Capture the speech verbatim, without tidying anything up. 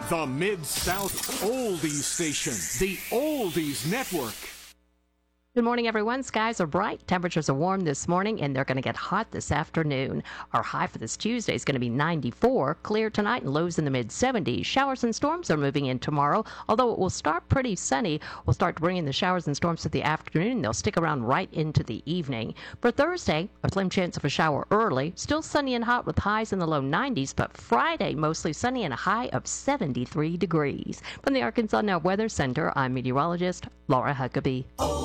The Mid-South Oldies Station, the Oldies Network. Good morning, everyone. Skies are bright. Temperatures are warm this morning, and they're going to get hot this afternoon. Our high for this Tuesday is going to be ninety-four. Clear tonight and lows in the mid seventies. Showers and storms are moving in tomorrow. Although it will start pretty sunny, we'll start bringing the showers and storms to the afternoon. They'll stick around right into the evening. For Thursday, a slim chance of a shower early. Still sunny and hot with highs in the low nineties, but Friday, mostly sunny and a high of seventy-three degrees. From the Arkansas Now Weather Center, I'm meteorologist Laura Huckabee.